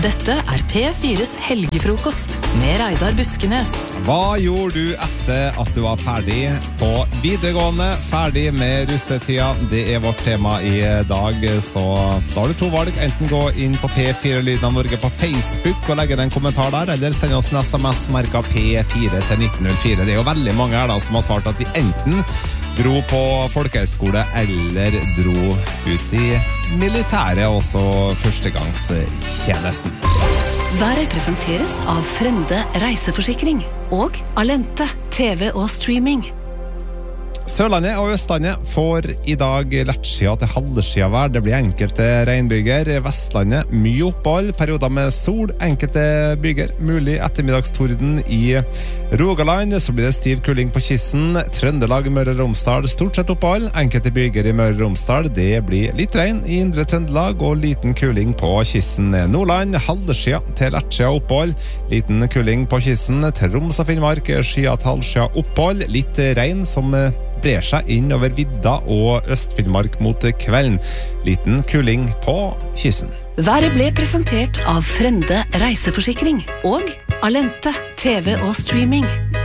Dette P4s helgefrokost med Reidar Buskenes. Hva gjorde du etter at du var ferdig på videregående, ferdig med russetida? Det vårt tema i dag, så da har du to valg. Enten gå inn på P4 Lyden av Norge på Facebook og legge en kommentar der, eller sende oss en SMS merket P4 til 1904. Det jo veldig mange her da som har svart at de enten dro på folkehøyskole eller dro ut i militæret, også førstegangstjenesten. Været presenteres av Frende reiseforsikring og Alente TV og streaming. Sørlandet og Østlandet får i dag lettskia til halvskia vær. Det blir enkelte regnbyger. Vestlandet mye opphold, perioder med sol, enkelte byger. Mulig ettermiddagstorden i Rogaland, så blir det stiv kuling på kysten. Trøndelag, Møre og Romsdal, stort sett opphold. Enkelte byger i Møre og Romsdal. Det blir litt regn i indre Trøndelag og liten kuling på kysten. Nordland, halvskia til lettskia opphold. Liten kuling på kysten. Troms og Finnmark, skia til halvskia opphold. Litt regn som brer seg inn over vidda og Øst-Finnmark mot kvelden. Liten kuling på kysten. Været ble presentert av Frende reiseforsikring og Alente TV og streaming.